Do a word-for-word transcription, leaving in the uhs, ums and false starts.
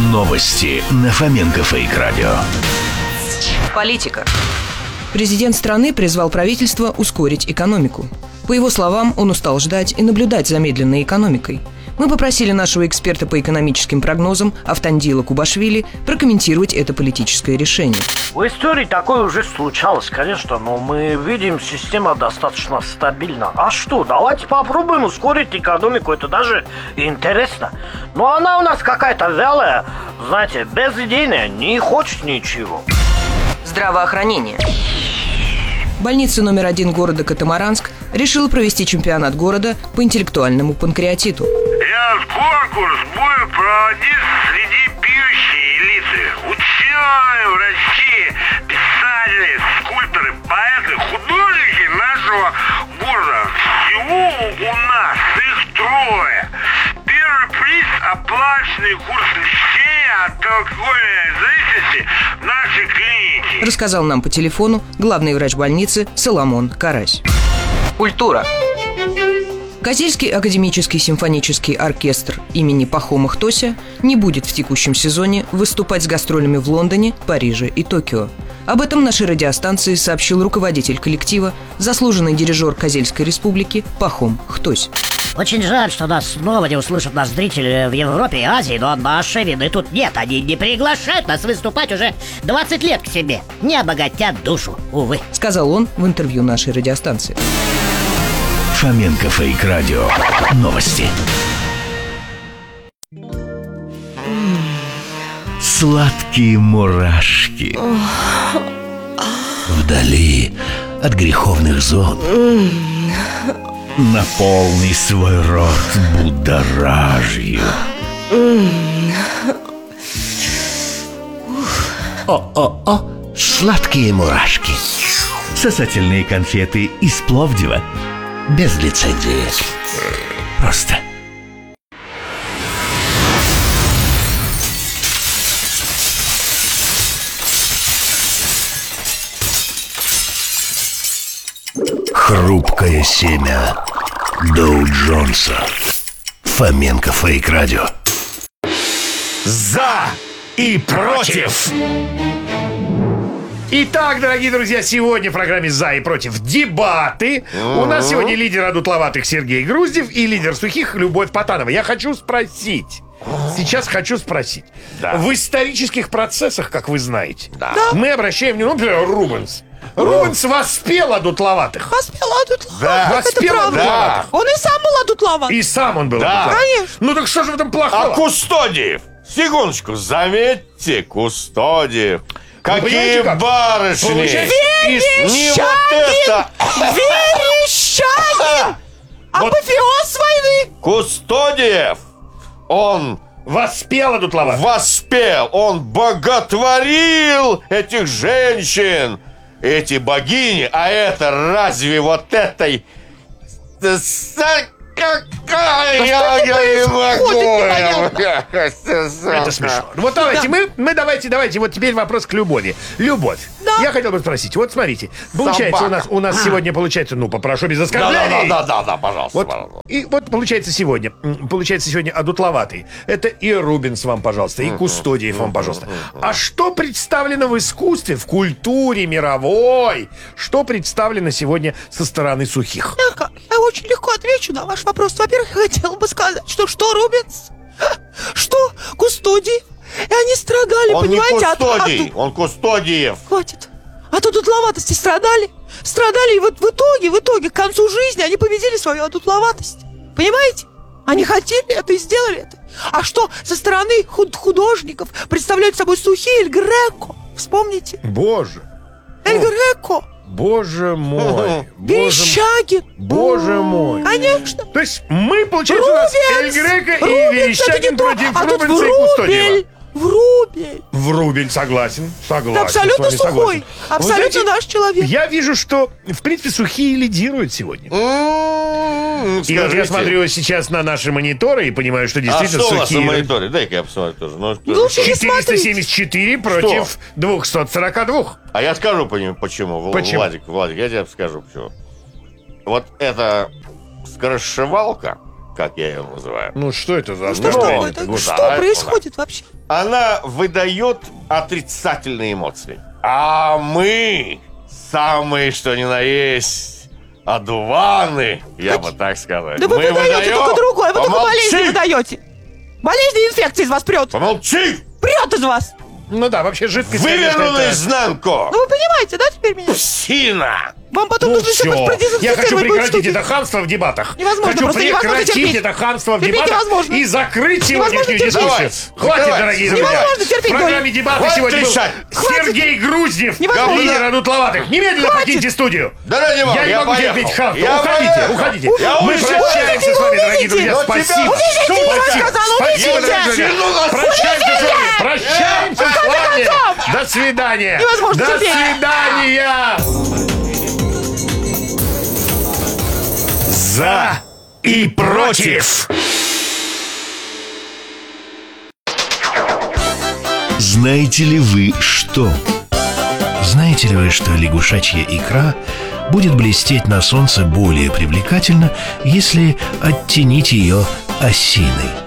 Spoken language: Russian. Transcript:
Новости на Фоменко Фейк Радио. Политика. Президент страны призвал правительство ускорить экономику. По его словам, он устал ждать и наблюдать за медленной экономикой. Мы попросили нашего эксперта по экономическим прогнозам Автандила Кубашвили прокомментировать это политическое решение. В истории такое уже случалось, конечно, но мы видим, система достаточно стабильна. А что, давайте попробуем ускорить экономику, это даже интересно. Но она у нас какая-то вялая, знаете, безидейная, не хочет ничего. Здравоохранение. Больница номер один города Катамаранск решила провести чемпионат города по интеллектуальному панкреатиту. Этот конкурс будет проводиться среди пьющей элиты. Ученые, врачи, писатели, скульпторы, поэты, художники нашего города. Всего у нас их трое. Первый приз – оплаченный курс лечения от алкогольной зависимости в нашей клинике. Рассказал нам по телефону главный врач больницы Соломон Карась. Культура. Козельский академический симфонический оркестр имени Пахома Хтося не будет в текущем сезоне выступать с гастролями в Лондоне, Париже и Токио. Об этом нашей радиостанции сообщил руководитель коллектива, заслуженный дирижер Козельской республики Пахом Хтось. Очень жаль, что нас снова не услышат нас зрители в Европе и Азии, но нашей вины тут нет. Они не приглашают нас выступать уже двадцать лет к себе. Не обогатят душу, увы. Сказал он в интервью нашей радиостанции. Фоменко Фейк Радио. Новости. Сладкие мурашки. Вдали от греховных зон. Наполни свой рот будоражью. О-о-о, сладкие мурашки. Сосательные конфеты из Пловдива. Без лицензии. Просто. Хрупкое семя Доу Джонса. Фоменко Фейк Радио. За и против. Итак, дорогие друзья, сегодня в программе «За и против» дебаты. У нас сегодня лидер одутловатых Сергей Груздев и лидер сухих Любовь Потанова. Я хочу спросить, сейчас хочу спросить. Да. В исторических процессах, как вы знаете, Да. мы обращаем внимание, например, Рубенс. Рубенс воспел одутловатых. Воспел одутловатых. Да. Это Воспел правда. одутловатых. Он и сам был одутловат. И сам он был Да. одутловат. Конечно. Ну так что же в этом А плохого? Кустодиев? Секундочку, заметьте, Кустодиев. понимаете, Какие как? барышни! Получается, И не вот это! Верещагин! Апофеоз войны! Кустодиев! Он Воспел одутловатых. воспел, он боготворил этих женщин, эти богини, а это разве вот этой... Какая я не могу! Это смешно. Вот давайте, мы, мы давайте, давайте, вот теперь вопрос к Любови. Любовь, Да. я хотел бы спросить, вот смотрите, получается у нас, у нас сегодня получается, ну, попрошу без Да, оскорблений. да, да, да, да, пожалуйста, Вот, пожалуйста. и вот получается сегодня, м, получается сегодня одутловатый. Это и Рубенс вам, пожалуйста, и Кустодиев вам, пожалуйста. А что представлено в искусстве, в культуре мировой? Что представлено сегодня со стороны сухих? Я, я очень легко отвечу на ваш вопрос. Во-первых, я хотела бы сказать, что что Рубенс, что Кустодиев, и они страдали, Он не понимаете? от- Кустодий, от- он Кустодиев. Хватит. От одутловатости страдали. Страдали, и вот в итоге, в итоге, к концу жизни они победили свою одутловатость. Понимаете? Они хотели это и сделали это. А что со стороны худ- художников представляют собой сухие Эль Греко? Вспомните. Боже, Эль Греко. боже мой, боже, Верещагин. боже мой. Конечно. То есть мы, получается, у нас Эль Рубенс! Греко и Рубенс, это Верещагин не то. против А тут Рубенса и Кустодиева. Врубель. Врубель. Врубель, согласен, согласен. Да абсолютно с вами сухой. согласен. Абсолютно Вы знаете, наш человек. Я вижу, что, в принципе, сухие лидируют сегодня. М-м-м, И вот я скажите. смотрю сейчас на наши мониторы и понимаю, что А действительно что у нас на сухие... мониторе? Дай-ка я посмотрю тоже. Ну, что- Лучше не четыреста смотрите. семьдесят четыре против двести сорок два. А я скажу по нему, почему. Вл- Почему? Владик, Владик, я тебе скажу почему. Вот эта скоросшивалка, как я ее называю. Ну, что это за Ну что ж оскорбление? такое? ну Что да, происходит вообще? Она выдает отрицательные эмоции. А мы самые, что ни на есть, одуваны, я бы так сказать. Да вы Мы выдаете выдаем- только другое, вы только Помолчи! болезни выдаете. Болезни, инфекции из вас прет. Помолчи! Прет из вас. Ну да, вообще жидкость, Выверну конечно, это- наизнанку! Ну вы понимаете, да, теперь меня? Псина! Вам потом Ну нужно еще все, как я хочу продезинфицировать будет прекратить штуки. это хамство в дебатах. Невозможно, Хочу просто невозможно прекратить терпеть. это хамство в Терпеть дебатах невозможно. и закрыть Невозможно сегодняшнюю терпеть. дискуссию. Давай, Хватит, давай. дорогие друзья. Невозможно терпеть, В программе Боря. дебаты Хватит сегодня был кричать. Сергей Груздев, Невозможно. лидер одутловатых. Немедленно Хватит. покиньте студию. Да ради бога, Я не я могу поехал. терпеть хамство. Я Уходите, поехал. уходите. Я Мы уезжаю. прощаемся с вами, дорогие друзья. Но Спасибо. тебя- Увидите, я вам Спасибо. сказала, Спасибо, увидите. дорогие друзья. Вернулась. Прощаемся с вами. Прощаемся с вами. До свидания. Невозможно До терпеть. свидания. За и против. Знаете ли вы что? Знаете ли вы, что лягушачья икра будет блестеть на солнце более привлекательно, если оттенить ее осиной?